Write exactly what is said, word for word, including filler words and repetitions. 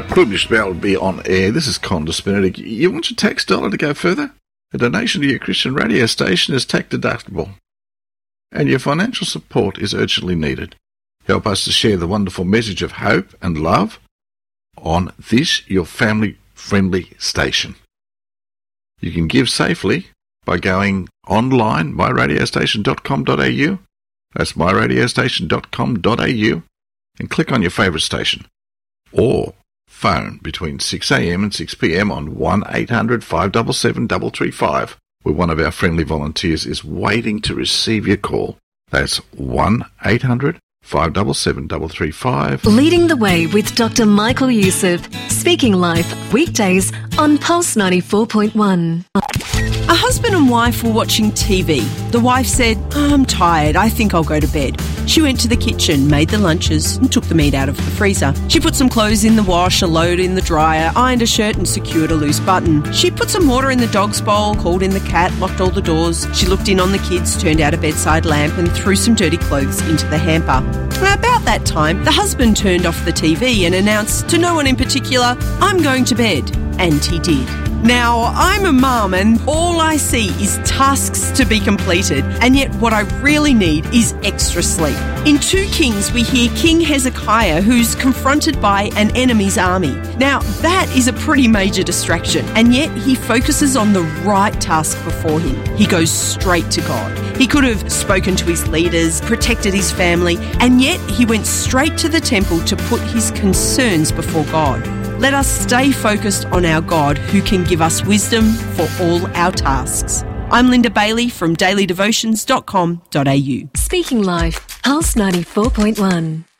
privileged to be able to be on air. This is Conda Spinner. You want your tax dollar to go further? A donation to your Christian radio station is tax deductible, and your financial support is urgently needed. Help us to share the wonderful message of hope and love on this, your family-friendly station. You can give safely by going online, my radio station dot com dot a u. That's my radio station dot com dot a u, and click on your favourite station. Or phone between six a.m. and six p.m. on one eight hundred five seven seven three three five, where one of our friendly volunteers is waiting to receive your call. That's one eight hundred five seven seven three three five. Leading the Way with Doctor Michael Youssef. Speaking Life, weekdays on Pulse ninety-four point one. A husband and wife were watching T V. The wife said, oh, I'm tired, I think I'll go to bed. She went to the kitchen, made the lunches and took the meat out of the freezer. She put some clothes in the wash, a load in the dryer, ironed a shirt and secured a loose button. She put some water in the dog's bowl, called in the cat, locked all the doors. She looked in on the kids, turned out a bedside lamp and threw some dirty clothes into the hamper. Now, about that time, the husband turned off the T V and announced to no one in particular, I'm going to bed. And he did. Now, I'm a mum and all I see is tasks to be completed, and yet what I really need is extra sleep. In Two Kings, we hear King Hezekiah, who's confronted by an enemy's army. Now, that is a pretty major distraction, and yet he focuses on the right task before him. He goes straight to God. He could have spoken to his leaders, protected his family, and yet he went straight to the temple to put his concerns before God. Let us stay focused on our God, who can give us wisdom for all our tasks. I'm Linda Bailey from daily devotions dot com dot a u. Speaking Life, Pulse ninety-four point one.